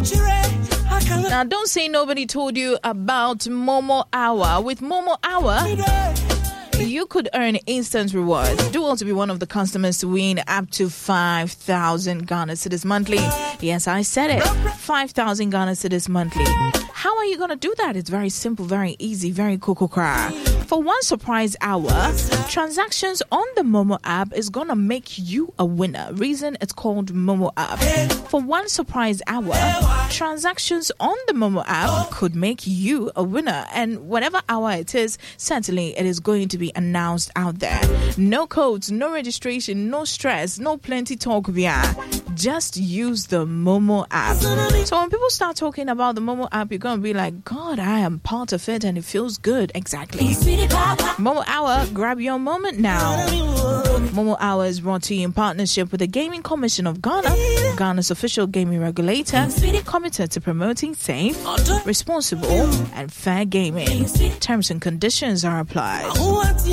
Now, don't say nobody told you about Momo Hour. With Momo Hour, you could earn instant rewards. Do want to be one of the customers to win up to 5,000 Ghana cedis monthly. Yes, I said it. 5,000 Ghana cedis monthly. How are you going to do that? It's very simple, very easy, very cool. For one surprise hour, transactions on the Momo app is going to make you a winner. Reason it's called Momo app. For one surprise hour, transactions on the Momo app could make you a winner. And whatever hour it is, certainly it is going to be announced out there. No codes, no registration, no stress, no plenty talk. Just use the Momo app. So when people start talking about the Momo app, you're going to be like, God, I am part of it and it feels good. Exactly. Momo Hour, grab your moment now. Momo Hour is brought to you in partnership with the Gaming Commission of Ghana, Ghana's official gaming regulator, committed to promoting safe, responsible, and fair gaming. Terms and conditions are applied.